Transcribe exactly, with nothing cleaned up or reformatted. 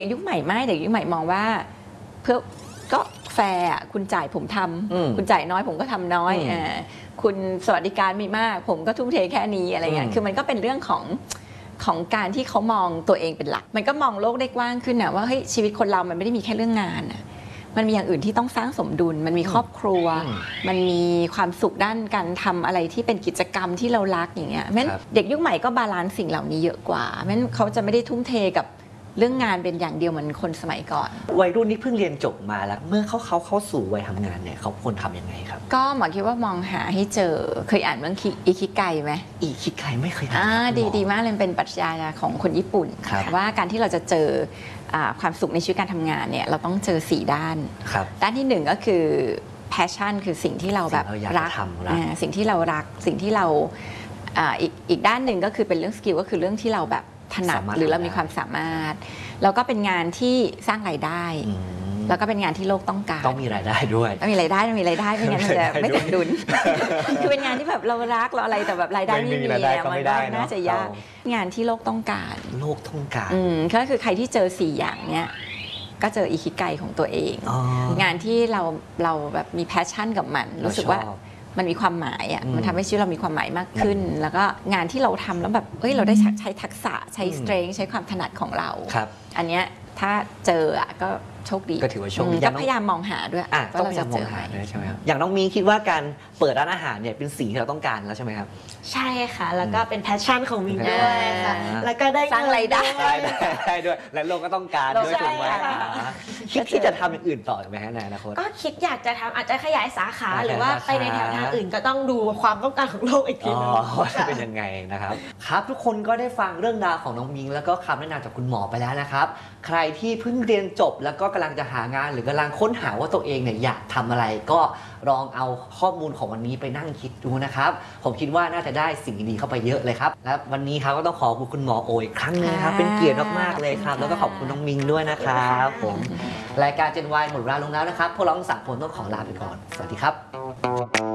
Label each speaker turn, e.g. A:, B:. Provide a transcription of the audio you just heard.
A: ยุคใหม่ไม่เด็กยุคใหม่มองว่าเพื่อก็แฟร์คุณจ่ายผมทำคุณจ่ายน้อยผมก็ทำน้อยอ่าคุณสวัสดิการมีมากผมก็ทุ่มเทแค่นี้อะไรเงี้ยคือมันก็เป็นเรื่องของของการที่เขามองตัวเองเป็นหลักมันก็มองโลกได้กว้างขึ้นนะว่าเฮ้ยชีวิตคนเรามันไม่ได้มีแค่เรื่องงานนะมันมีอย่างอื่นที่ต้องสร้างสมดุลมันมีครอบครัวมันมีความสุขด้านการทำอะไรที่เป็นกิจกรรมที่เรารักอย่างเงี้ยแม้เด็กยุคใหม่ก็บาลานซ์สิ่งเหล่านี้เยอะกว่าแม้เขาจะไม่ได้ทุ่มเทกับเรื่องงานเป็นอย่างเดียวเหมือนคนสมัยก่อน
B: วัยรุ่นนี่เพิ่งเรียนจบมาแล้วเมื่อเขาเขาเข้าสู่วัยทำงานเนี่ยเขาควรทำยังไงครับ
A: ก็หมอคิดว่ามองหาให้เจอเคยอ่านเรื่องอิคิไกไหม
B: อิคิไกไม่เคยอ่าน
A: อ่าดีดีมากเลยเป็นปรัชญาของคนญี่ปุ่นว่าการที่เราจะเจอความสุขในชีวิตการทำงานเนี่ยเราต้องเจอสี่ด้านด้านที่หนึ่งก็คือ passion คือสิ่งที่เราแบบรักสิ่งที่เรารักสิ่งที่เราอีกอีกด้านหนึ่งก็คือเป็นเรื่องสกิลก็คือเรื่องที่เราแบบถนัดหรือเรามีความสามารถแล้วก็เป็นงานที่สร้างรายได้แล้วก็เป็นงานที่โลกต้องการ
B: ต้องมีรายได้ด้วย
A: ต้องมีรายได้ต้องมีรายได้ไม่งั้นมันจะไม่สมดุลคือเป็นงานที่แบบเรารักเราอะไรแต่แบบรายได้ไม่มีมันก็น่าจะยากงานที่โลกต้องการ
B: โลกต้องการ
A: อืมก็คือใครที่เจอสี่อย่างเนี้ยก็เจออิคิไกของตัวเองงานที่เราเราแบบมีแพชชั่นกับมันรู้สึกว่ามันมีความหมายอ่ะมันทำให้ชีวิตเรามีความหมายมากขึ้นแล้วก็งานที่เราทำแล้วแบบเอ้ยเราได้ใช้ทักษะใช้สเตรนท์ใช้ความถนัดของเราอันเนี้ยถ้าเจออ่ะก็โชคดี
B: ก็ถือว่าโชคดี
A: ก็พยายามมองหาด้วย
B: ว่าเราจะเจอหาด้วยใช่ไหมครับอย่างน้องมีคิดว่าการเปิดร้านอาหารเนี่ยเป็นสิ่งที่เราต้องการแล้วใช่ไหมครับ
C: ใช่ค่ะแล้วก็เป็นแพชชั่นของมีด้วยค่ะแล้วก็ได้
A: สร้างรายได้
B: ได้ด้วยและโลกก็ต้องการด้วยถูกไหมคิดที่จะทำอย่างอื่นต่อไหมฮะในอนาคต
C: ก็คิดอยากจะทำอาจจะขยายสาขาหรือว่าไปในแถวทางอื่นก็ต้องดูความต้องการของโลกอีกทีนึง
B: ว่าจะเป็นยังไงนะครับครับทุกคนก็ได้ฟังเรื่องราวของน้องมิงแล้วก็คำแนะนำจากคุณหมอไปแล้วนะครับใครที่เพิ่งเรียนจบแล้วก็กำลังจะหางานหรือกำลังค้นหาว่าตัวเองเนี่ยอยากทำอะไรก็ลองเอาข้อมูลของวันนี้ไปนั่งคิดดูนะครับผมคิดว่าน่าจะได้สิ่งดีๆเข้าไปเยอะเลยครับและวันนี้ครับก็ต้องขอบคุณคุณหมอโออีกครั้งนึงครับเป็นเกียรติมากๆเลยครับแล้วก็ขอบคุณน้องมิงด้วยนะครับผมรายการ Gen Y หมดเวลาลงแล้วนะครับพวกเราทั้งสามคนต้องขอลาไปก่อนสวัสดีครับ